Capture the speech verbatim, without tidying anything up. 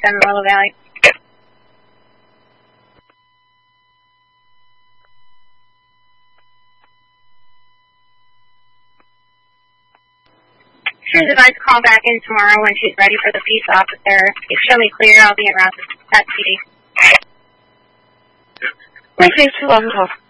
seven Willow Valley. She's advised to call back in tomorrow when she's ready for the peace officer. If she'll be clear, I'll be around at P D. Thanks, too long, call.